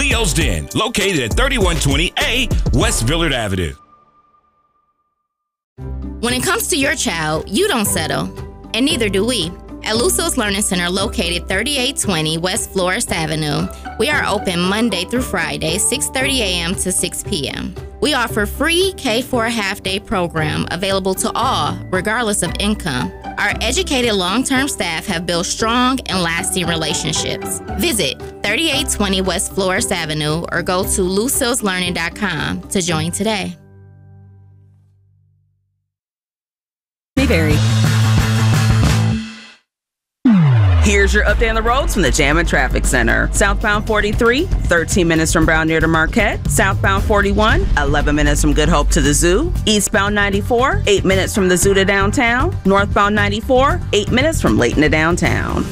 Leo's Den, located at 3120A West Villard Avenue. When it comes to your child, you don't settle, and neither do we. At Luso's Learning Center, located 3820 West Florist Avenue, we are open Monday through Friday, 6:30 a.m. to 6 p.m. We offer free K4 half-day program available to all, regardless of income. Our educated long-term staff have built strong and lasting relationships. Visit 3820 West Florist Avenue or go to lusoslearning.com to join today. Vary. Here's your update on the roads from the Jammin' Traffic Center. Southbound 43, 13 minutes from Brown near to Marquette. Southbound 41, 11 minutes from Good Hope to the Zoo. Eastbound 94, 8 minutes from the Zoo to downtown. Northbound 94, 8 minutes from Layton to downtown.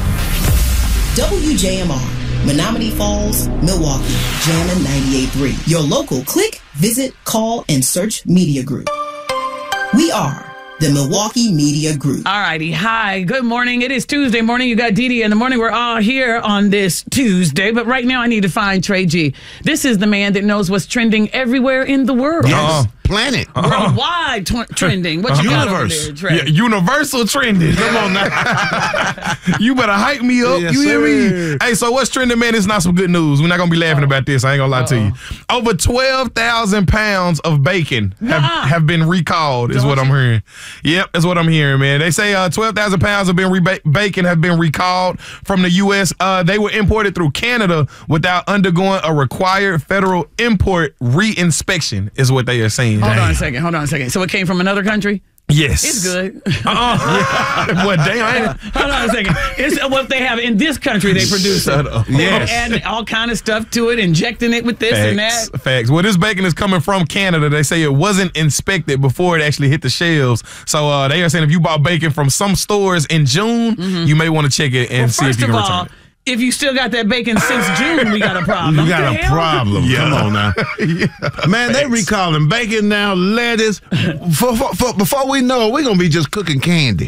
WJMR, Menominee Falls, Milwaukee, Jammin' 98.3. Your local click, visit, call, and search media group. We are the Milwaukee Media Group. All righty. Hi. Good morning. It is Tuesday morning. You got Dee in the morning. We're all here on this Tuesday. But right now I need to find Trey G. This is the man that knows what's trending everywhere in the world. Yes. Planet. Worldwide trending. What you got over there, Trey? Universal trending. Come on now. You better hype me up. Yes, you hear sir. me? Hey, so what's trending, man? It's not some good news. We're not going to be laughing about this. I ain't going to lie to you. Over 12,000 pounds of bacon have been recalled is what I'm hearing. Yep, that's what I'm hearing, man. They say 12,000 pounds of bacon have been recalled from the U.S. They were imported through Canada without undergoing a required federal import re-inspection is what they are saying. Hold on a second. So it came from another country? Yes. It's good. What, damn? Hold on a second. It's what they have in this country they produce. Shut up. Yes. Adding all kind of stuff to it, injecting it with this and that. Facts. Well, this bacon is coming from Canada. They say it wasn't inspected before it actually hit the shelves. So they are saying if you bought bacon from some stores in June, you may want to check it and see if you can return it. If you still got that bacon since June, we got a problem. You got a problem. Yeah. Come on now. Man, they recalling bacon now, lettuce. Before we know it, we're going to be just cooking candy.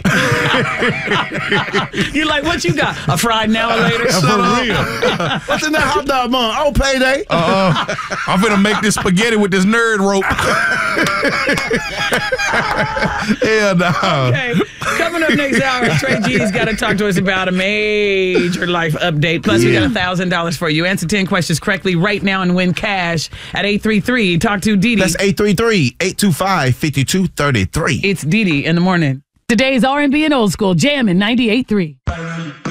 You're like, what you got? A fried now or later? For real. What's in that hot dog bun? Oh, payday. I'm going to make this spaghetti with this nerd rope. Hell no. Okay. Coming up next hour, Trey G's got to talk to us about a major life update. Plus, we got $1,000 for you. Answer 10 questions correctly right now and win cash at 833. Talk to Dee Dee. That's 833-825-5233. It's Dee Dee in the morning. Today's R&B and old school Jammin' 98.3.